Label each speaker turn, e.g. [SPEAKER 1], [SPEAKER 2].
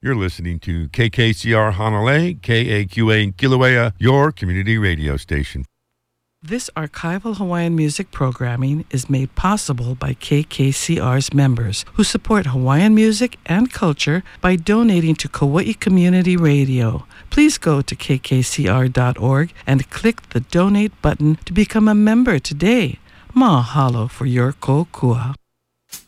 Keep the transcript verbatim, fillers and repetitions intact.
[SPEAKER 1] You're listening to K K C R Hanalei, K A Q A in Kilauea, your community radio station.
[SPEAKER 2] This archival Hawaiian music programming is made possible by K K C R's members who support Hawaiian music and culture by donating to Kauai Community Radio. Please go to k k c r dot org and click the donate button to become a member today. Mahalo for your kokua.